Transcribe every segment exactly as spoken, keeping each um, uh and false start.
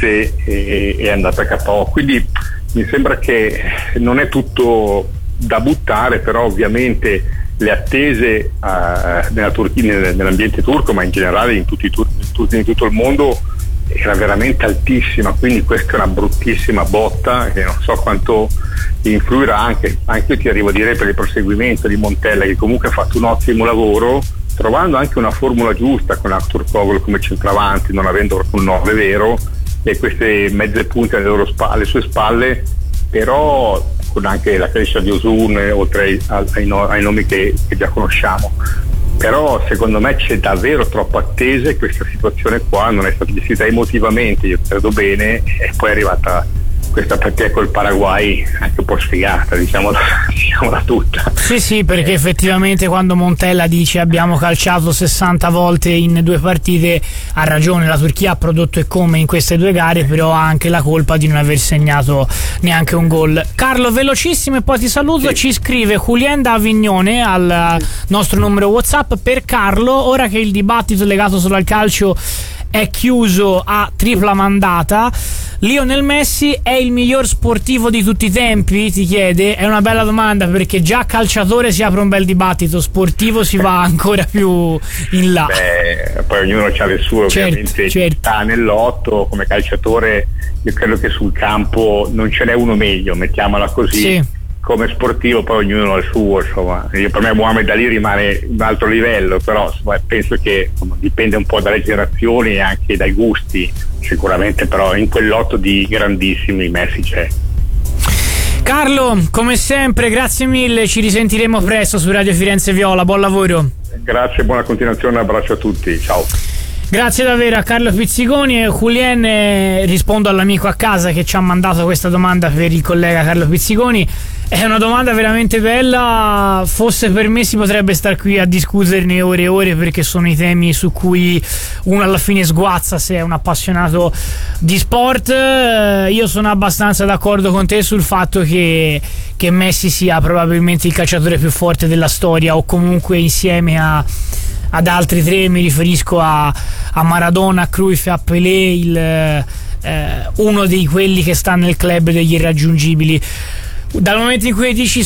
mezze e è andata a K O. Quindi mi sembra che non è tutto da buttare, però ovviamente le attese uh, nella Turchia, nell'ambiente turco, ma in generale in tutti i turchi in tutto il mondo, era veramente altissima, quindi questa è una bruttissima botta che non so quanto influirà. Anche, anche io ti arrivo a dire per il proseguimento di Montella, che comunque ha fatto un ottimo lavoro, trovando anche una formula giusta con Aktürkoğlu come centravanti, non avendo un nove vero, e queste mezze punte alle, loro spalle, alle sue spalle, però con anche la crescita di Osun, oltre ai, ai, ai nomi che, che già conosciamo. Però secondo me c'è davvero troppo attesa e questa situazione qua non è stata gestita emotivamente, io credo bene, e poi è arrivata questa partita col Paraguay anche un po' sfigata, diciamola, diciamola tutta. Sì sì, perché effettivamente quando Montella dice abbiamo calciato sessanta volte in due partite, ha ragione, la Turchia ha prodotto e come in queste due gare, però ha anche la colpa di non aver segnato neanche un gol. Carlo, velocissimo e poi ti saluto. Sì. Ci scrive Julien da Avignone al nostro numero WhatsApp: per Carlo, ora che il dibattito legato solo al calcio è chiuso a tripla mandata, Lionel Messi è il miglior sportivo di tutti i tempi? Ti chiede. È una bella domanda, perché già calciatore si apre un bel dibattito, sportivo si va ancora più in là. Beh, poi ognuno ha le sue, certo, ovviamente certo. Sta nell'otto come calciatore. Io credo che sul campo non ce n'è uno meglio, mettiamola così. Sì. Come sportivo poi ognuno ha il suo, insomma. Io, per me Mohamed Ali rimane un altro livello, però insomma, penso che insomma, dipende un po' dalle generazioni e anche dai gusti, sicuramente, però in quell'otto di grandissimi Messi c'è. Carlo, come sempre, grazie mille, ci risentiremo presto su Radio Firenze Viola, buon lavoro. Grazie, buona continuazione, un abbraccio a tutti, ciao. Grazie davvero a Carlo Pizziconi. E Julien, eh, rispondo all'amico a casa che ci ha mandato questa domanda per il collega Carlo Pizziconi. È una domanda veramente bella, forse per me si potrebbe star qui a discuterne ore e ore, perché sono i temi su cui uno alla fine sguazza se è un appassionato di sport. Io sono abbastanza d'accordo con te sul fatto che, che Messi sia probabilmente il calciatore più forte della storia, o comunque insieme a ad altri tre, mi riferisco a, a Maradona, a Cruyff e a Pelé, il, eh, uno di quelli che sta nel club degli irraggiungibili. Dal momento in cui dici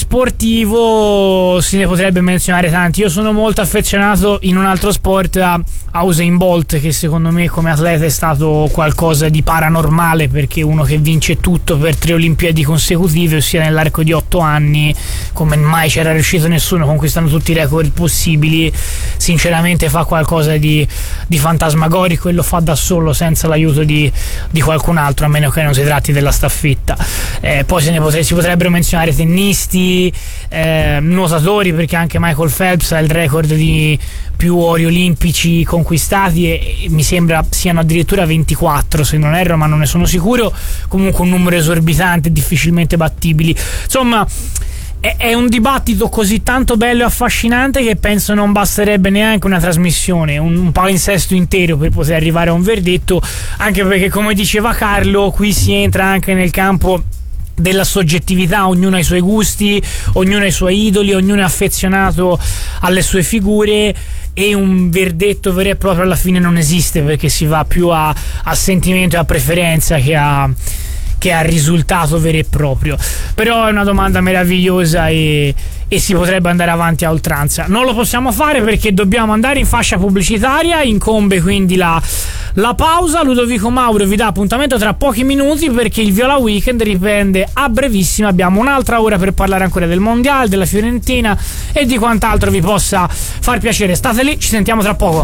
sportivo se ne potrebbe menzionare tanti. Io sono molto affezionato in un altro sport a, a Usain Bolt, che secondo me come atleta è stato qualcosa di paranormale, perché uno che vince tutto per tre Olimpiadi consecutive, ossia nell'arco di otto anni, come mai c'era riuscito nessuno, conquistando tutti i record possibili, sinceramente fa qualcosa di, di fantasmagorico, e lo fa da solo senza l'aiuto di, di qualcun altro, a meno che non si tratti della staffetta. Eh, poi se ne potre, si potrebbero menzionare tennisti, eh, nuotatori, perché anche Michael Phelps ha il record di più ori olimpici conquistati e, e mi sembra siano addirittura ventiquattro se non erro, ma non ne sono sicuro. Comunque un numero esorbitante, difficilmente battibili. Insomma, è, è un dibattito così tanto bello e affascinante che penso non basterebbe neanche una trasmissione, un, un palinsesto intero per poter arrivare a un verdetto, anche perché, come diceva Carlo, qui si entra anche nel campo della soggettività. Ognuno ha i suoi gusti, ognuno ha i suoi idoli, ognuno è affezionato alle sue figure, e un verdetto vero e proprio alla fine non esiste, perché si va più a, a sentimento e a preferenza che a, che a risultato vero e proprio. Però è una domanda meravigliosa e, e si potrebbe andare avanti a oltranza. Non lo possiamo fare perché dobbiamo andare in fascia pubblicitaria, incombe quindi la La pausa. Ludovico Mauro vi dà appuntamento tra pochi minuti, perché il Viola Weekend riprende a brevissimo. Abbiamo un'altra ora per parlare ancora del Mondiale, della Fiorentina e di quant'altro vi possa far piacere. State lì, ci sentiamo tra poco.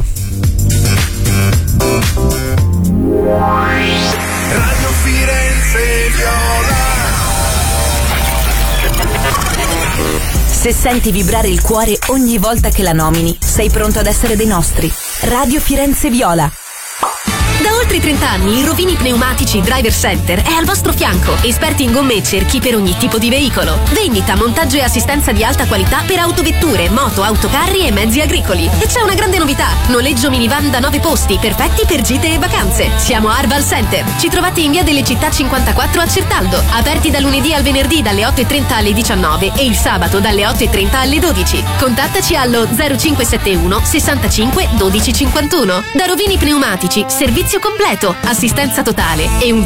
Radio Firenze Viola. Se senti vibrare il cuore ogni volta che la nomini, sei pronto ad essere dei nostri. Radio Firenze Viola. Da oltre trenta anni il Rovini Pneumatici Driver Center è al vostro fianco, esperti in gomme e cerchi per ogni tipo di veicolo. Vendita, montaggio e assistenza di alta qualità per autovetture, moto, autocarri e mezzi agricoli. E c'è una grande novità: noleggio minivan da nove posti, perfetti per gite e vacanze. Siamo a Arval Center. Ci trovate in via delle Città cinquantaquattro a Certaldo, aperti dal lunedì al venerdì dalle otto e trenta alle diciannove e il sabato dalle otto e trenta alle dodici. Contattaci allo zero cinque sette uno sessantacinque dodici cinquantuno. Da Rovini Pneumatici, servizio completo, assistenza totale e un